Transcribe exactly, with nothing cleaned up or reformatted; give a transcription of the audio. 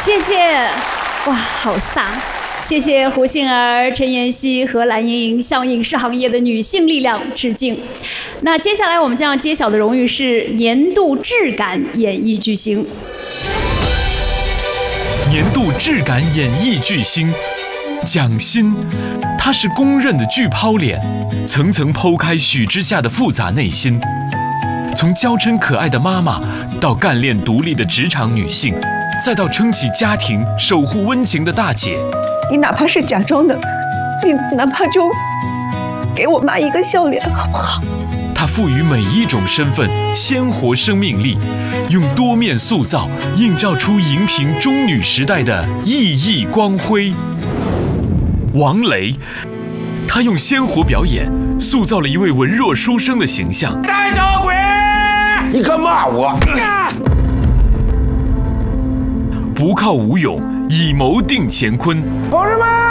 谢谢，哇，好飒！谢谢胡杏儿、陈妍希和蓝盈莹向影视行业的女性力量致敬。那接下来我们将要揭晓的荣誉是年度质感演艺巨星。 年度质感演艺巨星蒋欣，她是公认的巨抛脸，层层剖开许之下的复杂内心。从娇嗔可爱的妈妈，到干练独立的职场女性，再到撑起家庭、守护温情的大姐。 你哪怕是假装的，你哪怕就给我妈一个笑脸，好不好？ 她赋予每一种身份鲜活生命力，用多面塑造映照出荧屏中女时代的熠熠光辉。王雷，她用鲜活表演塑造了一位文弱书生的形象。 胆小鬼！ 你敢骂我？ 啊、 不靠吴勇，以谋定乾坤。 同志们！